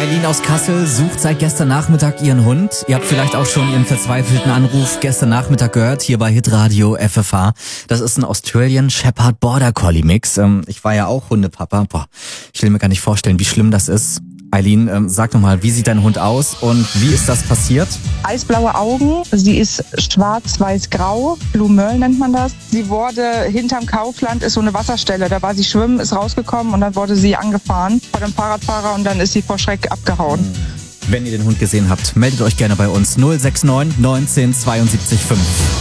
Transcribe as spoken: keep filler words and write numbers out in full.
Eileen aus Kassel sucht seit gestern Nachmittag ihren Hund. Ihr habt vielleicht auch schon ihren verzweifelten Anruf gestern Nachmittag gehört, hier bei Hitradio F F H. Das ist ein Australian Shepherd Border Collie Mix. Ähm, ich war ja auch Hundepapa. Boah, ich will mir gar nicht vorstellen, wie schlimm das ist. Eileen, ähm, sag nochmal, wie sieht dein Hund aus und wie ist das passiert? Eisblaue Augen, sie ist schwarz-weiß-grau, Blue Merle nennt man das. Sie wurde hinterm Kaufland, ist so eine Wasserstelle, da war sie schwimmen, ist rausgekommen und dann wurde sie angefahren von dem Fahrradfahrer und dann ist sie vor Schreck abgehauen. Wenn ihr den Hund gesehen habt, meldet euch gerne bei uns null sechs neun neunzehn zweiundsiebzig fünf.